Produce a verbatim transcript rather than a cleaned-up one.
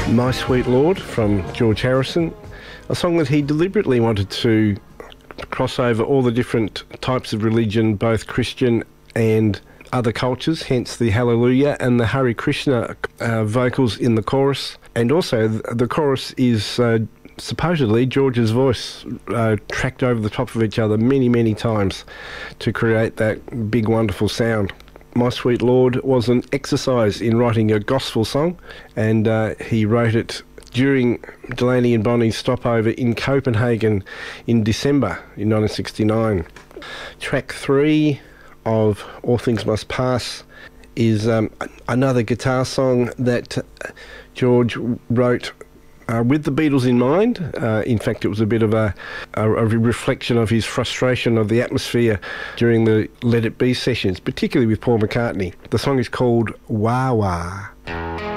My Sweet Lord from George Harrison, a song that he deliberately wanted to cross over all the different types of religion, both Christian and other cultures, hence the Hallelujah and the Hare Krishna uh, vocals in the chorus. And also the chorus is uh, supposedly George's voice uh, tracked over the top of each other many, many times to create that big, wonderful sound. My Sweet Lord was an exercise in writing a gospel song, and uh, he wrote it during Delaney and Bonnie's stopover in Copenhagen in December in nineteen sixty-nine. Track three of All Things Must Pass is um, another guitar song that George wrote Uh, with the Beatles in mind. Uh, in fact, it was a bit of a, a, a reflection of his frustration of the atmosphere during the Let It Be sessions, particularly with Paul McCartney. The song is called Wah Wah.